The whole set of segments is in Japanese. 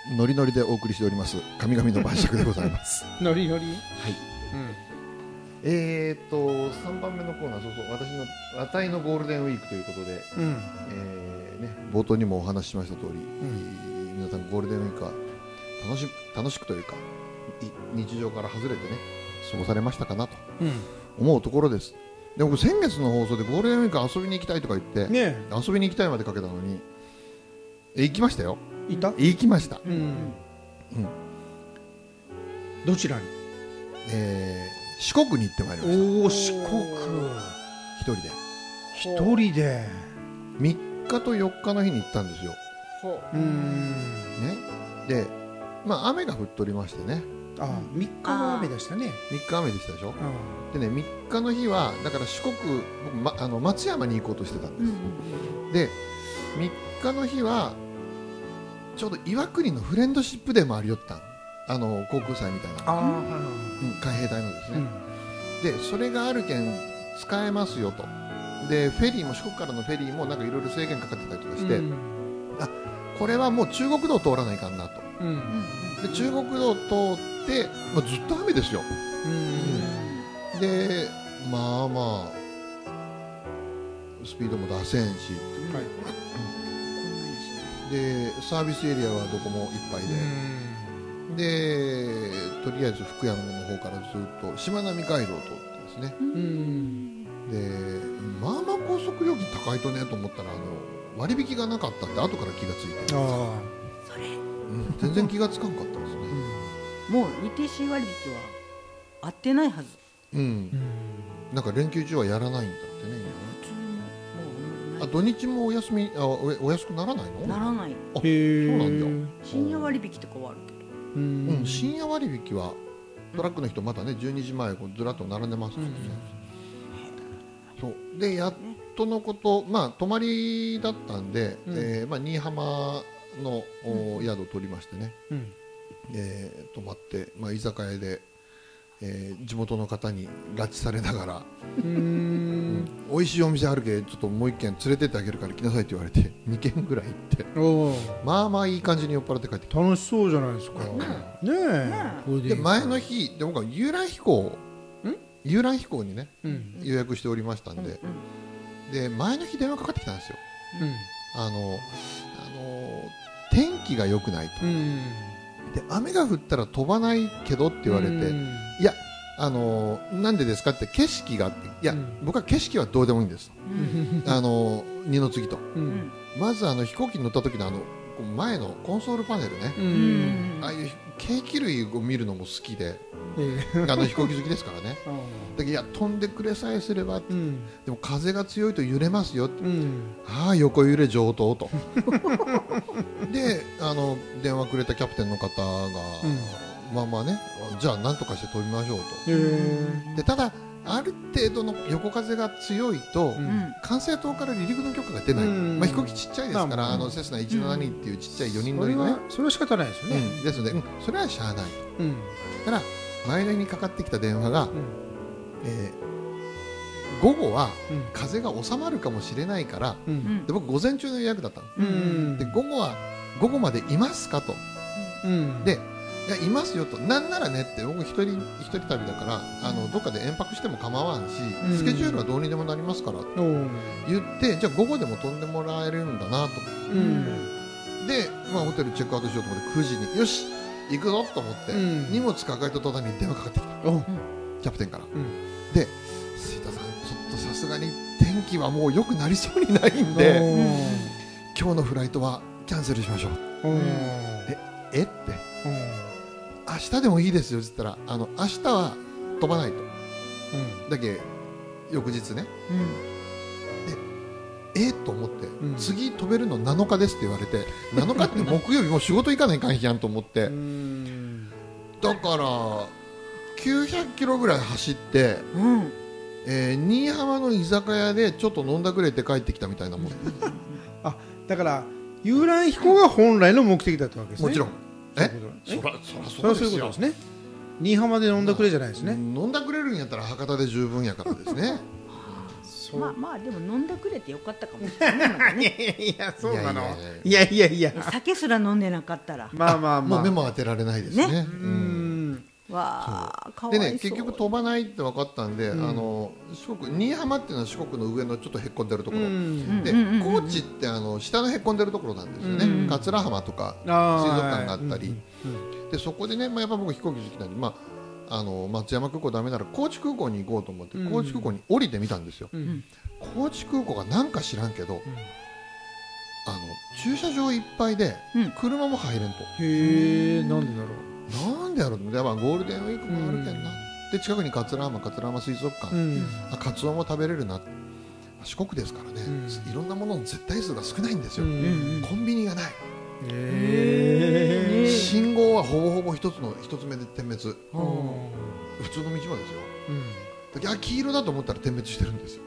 ノリノリでお送りしております神々の晩酌でございますノリノリ。 はい、3番目のコーナー、そうそう、私のゴールデンウィークということで、冒頭にもお話ししました通り、皆さんゴールデンウィークは楽しくというか日常から外れてね過ごされましたかなと思うところです。で僕先月の放送でゴールデンウィーク遊びに行きたいとか言って、遊びに行きたいまでかけたのに行きましたよ。行きました。 どちらに？ 四国に行ってまいりました。 おお、四国。一人で 3日と4日の日に行ったんですよ。ね、で、雨が降っておりましてね。 3日は雨でしたね。 3日雨でしたでしょ。でね、3日の日はだから四国、僕、松山に行こうとしてたんです。で、3日の日はちょうど岩国のフレンドシップデーもありよったん。航空祭みたいな、海兵隊のですね、でそれがあるけん使えますよと。でフェリーも四国からのフェリーもなんかいろいろ制限かかってたりとかして、これはもう中国道通らないかんなと、で中国道通って、ずっと雨ですよ、でスピードも出せんし、でサービスエリアはどこもいっぱいで、とりあえず福山の方からずっとしまなみ海道を通ってですね、で高速料金高いとねと思ったら割引がなかったって後から気がついて、 それ、 全然気がつかんかったですね。 もう日程新割引は合ってないはず。 なんか連休中はやらないんだってね。土日もお休みお安くならないの？ ならない。 そうなんだ。 深夜割引とかはあるけど、 深夜割引はトラックの人まだね12時前ずらっと並んでますからね。そうでやっとのこと、泊まりだったんで、新居浜の宿を取りましてね、泊まって、居酒屋で、地元の方に拉致されながら美味しいお店あるけちょっともう一軒連れてってあげるから来なさいって言われて2軒ぐらい行って、いい感じに酔っ払って帰ってきた。 楽しそうじゃないですか。 で前の日で僕は遊覧飛行にね、予約しておりましたんで、で前の日電話かかってきたんですよ。天気が良くないと、で雨が降ったら飛ばないけどって言われて、いやなんでですかって景色があって、いや僕は景色はどうでもいいんです二の次と、まず飛行機に乗った時の前のコンソールパネルね、ああいう景気類を見るのも好きで、飛行機好きですからね。だけどいや飛んでくれさえすればって、でも風が強いと揺れますよって、横揺れ上等とで電話くれたキャプテンの方がね、じゃあ何とかして飛びましょうと。でただある程度の横風が強いと、管制塔から離陸の許可が出ない、飛行機ちっちゃいですから、セスナ172っていうちっちゃい4人乗りのね、 それは仕方ないですよね。 ですので、それはしゃあないと。ただ前の日にかかってきた電話が、午後は風が収まるかもしれないから、で僕午前中の予約だったの、で午後までいますかと、でいやいますよと、なんならねって、僕一人旅だからどっかで延泊しても構わんし、スケジュールはどうにでもなりますからって言って、じゃあ午後でも飛んでもらえるんだなと、で、ホテルチェックアウトしようと思って9時によし行くぞと思って、荷物抱えた途端に電話かかってきた、キャプテンから、で杉田さんちょっとさすがに天気はもう良くなりそうにないんで、今日のフライトはキャンセルしましょう。えって明日でもいいですよって言ったら、明日は飛ばないと、だけ翌日ね、でと思って、次飛べるの7日ですって言われて、7日って木曜日もう仕事行かないかんやんと思って、だから900キロぐらい走って、新居浜の居酒屋でちょっと飲んだくれて帰ってきたみたいなもんだから遊覧飛行が本来の目的だったわけですね。 もちろんそりゃそうですよ。新居浜で飲んだくれじゃないですね。飲んだくれるんやったら博多で十分やからですね。 まあでも飲んでくれてよかったかもしれないのかね。 いやそうなの。 いいやいやいや。 酒すら飲んでなかったら。 まあまあまあ。 もう目も当てられないですね。 わあ、かわいそう。 でね、結局飛ばないって分かったんで、四国新居浜っていうのは四国の上のちょっとへっこんでるところで、高知って下のへっこんでるところなんですよね。桂浜とか水族館があったり、でそこでね、やっぱ僕飛行機好きなんで、松山空港ダメなら高知空港に行こうと思って高知空港に降りてみたんですよ。高知空港がなんか知らんけど、駐車場いっぱいで車も入れんと。 へえ、なんでだろう。 なんでやろう。やっぱゴールデンウィークもあるけんな。で近くに桂浜水族館、カツオも食べれるな。四国ですからね、いろんなものの絶対数が少ないんですよ。コンビニがない。信号はほぼほぼ一つ目で点滅。普通の道もですよ。黄色だと思ったら点滅してるんですよ。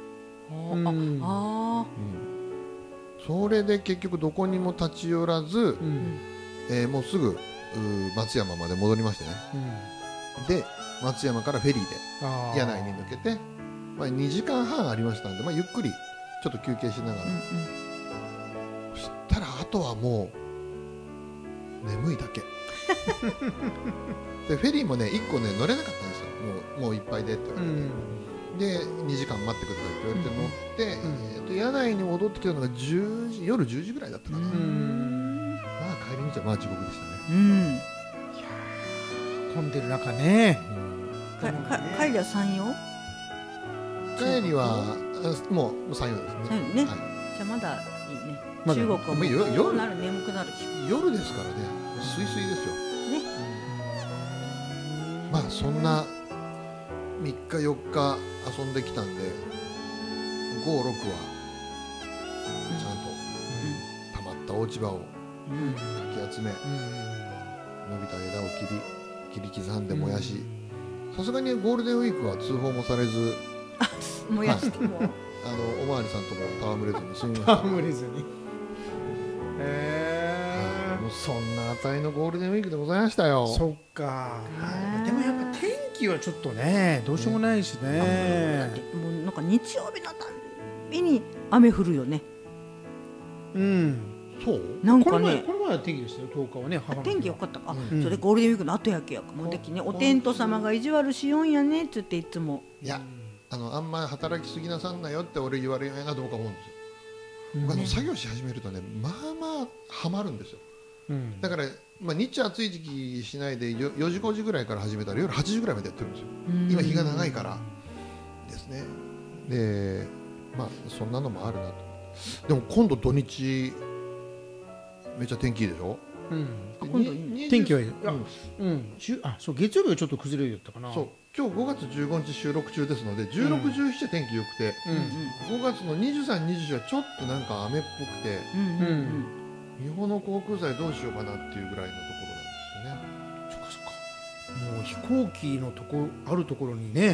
それで結局どこにも立ち寄らず、もうすぐ松山まで戻りましてね、で松山からフェリーで柳井に抜けて、2時間半ありましたんで、ゆっくりちょっと休憩しながら、そしたらあとはもう眠いだけでフェリーもね1個ね乗れなかったんですよ。もういっぱいでって言われて、で2時間待ってくださいって言われて乗って、柳井に戻ってきたのが夜10時ぐらいだったかな。帰り道は地獄でしたね。 いや混んでる中ね。 帰りは山陽？ 帰りはもう山陽ですね。 じゃあまだいいね。中国はもう夜なる眠くなるし。 夜ですからね。すいすいですよ。ね。そんな3日4日遊んできたんで、5、6はちゃんと溜まった落ち葉をかき集め、伸びた枝を切り刻んで燃やし、さすがにゴールデンウィークは通報もされず、 燃やしてもおまわりさんとも戯れずに済みました。 戯れずに。 もうそんな値のゴールデンウィークでございましたよ。 そっか。でもやっぱ天気はちょっとね、どうしようもないしね。 もうなんか日曜日のたんびに雨降るよね。 そうなんかね、 この前は天気でしたよ。10日はね、 天気良かったか。それゴールデンウィークの後やけやか。もうできね、お天道様が意地悪しよんやねって言っていつも。 いや、あんまり働きすぎなさんなよって俺言われないなと僕は思うんですよ。作業し始めるとね、ハマるんですよ。だから日中暑い時期しないで4時5時ぐらいから始めたら夜8時ぐらいまでやってるんですよ。今日が長いからですね。で、そんなのもあるなと。でも今度土日めっちゃ天気いいでしょ。 天気はいい。そう月曜日はちょっと崩れるよったかな。 そう、今日5月15日収録中ですので、16、17天気良くて、5月の23、24はちょっとなんか雨っぽくて、日本の航空祭どうしようかなっていうぐらいのところなんですよね。 そっかそっか。もう飛行機のあるところにね、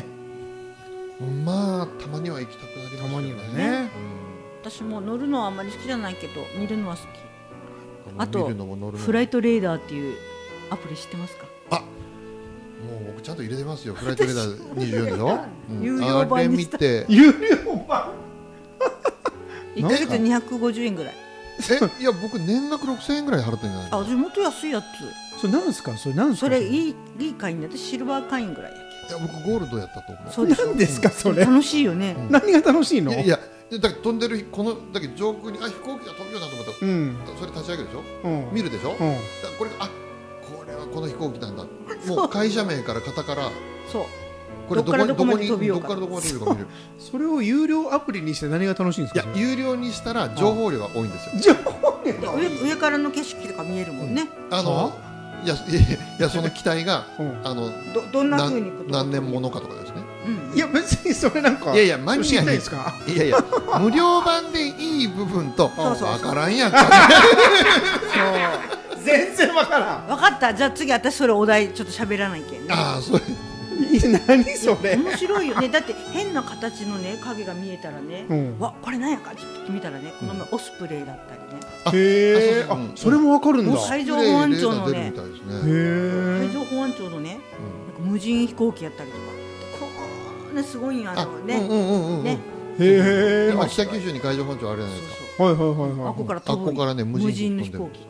たまには行きたくなりますよね。 たまにはね。 私も乗るのはあんまり好きじゃないけど見るのは好き。あとフフライトレーダーっていうアプリ知ってますか？ もう僕ちゃんと入れてますよ。フライトレーダー24でしょ。 有料版にした。 有料版 1ヶ月250円ぐらい。 いや僕年額6000円ぐらい払ってんじゃないの？ 地元安いやつ。 それなんですか？ それいい会員だって。シルバー会員ぐらいやけ。 いや僕ゴールドやったと思う。 そうでしょ。 何ですかそれ？ 楽しいよね。 何が楽しいの？ いやだ飛んでるだけ上空に飛行機が飛ぶようなと思ったら、それ立ち上げるでしょ。見るでしょ。これはこの飛行機なんだ。もう会社名から型から。 そう。 これどこからどこまで飛びようか見る。 それを有料アプリにして何が楽しいんですか？ いや有料にしたら情報量が多いんですよ。 情報量が上からの景色とか見えるもんね。 いやその機体がどんな風に何年ものかとかですね。 いや別にそれなんかいやマニアにですか？ いや無料版でいい部分とわからんやんか。 そう全然わからん。 分かった。じゃあ次私それお題ちょっと喋らないけんね。 それ何それ？ 面白いよね。だって変な形のね影が見えたらね、これなんやかちょっと見たらね、この前オスプレイだったりね。 へえ。それもわかるんだ。 海上保安庁のね、 海上保安庁のね、無人飛行機やったりとか、こんなすごいね。 へえ。 今北九州に海上保安庁あるじゃないですか。 はいはいはいはい。 あこからあこからね無人の飛行機。